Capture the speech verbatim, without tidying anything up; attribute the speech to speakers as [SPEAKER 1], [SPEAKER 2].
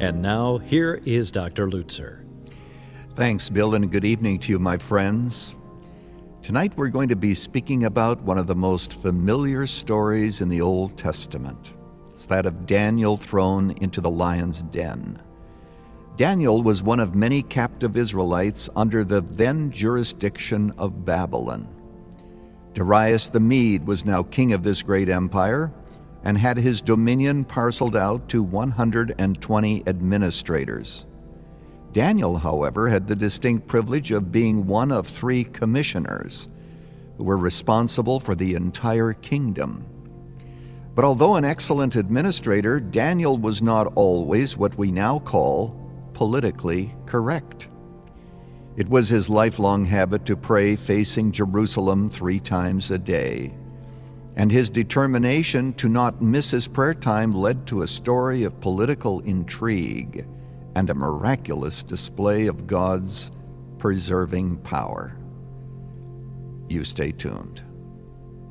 [SPEAKER 1] And now, here is Doctor Lutzer.
[SPEAKER 2] Thanks, Bill, and good evening to you, my friends. Tonight we're going to be speaking about one of the most familiar stories in the Old Testament. It's that of Daniel thrown into the lion's den. Daniel was one of many captive Israelites under the then jurisdiction of Babylon. Darius the Mede was now king of this great empire and had his dominion parceled out to one hundred twenty administrators. Daniel, however, had the distinct privilege of being one of three commissioners who were responsible for the entire kingdom. But although an excellent administrator, Daniel was not always what we now call politically correct. It was his lifelong habit to pray facing Jerusalem three times a day, and his determination to not miss his prayer time led to a story of political intrigue and a miraculous display of God's preserving power. You stay tuned.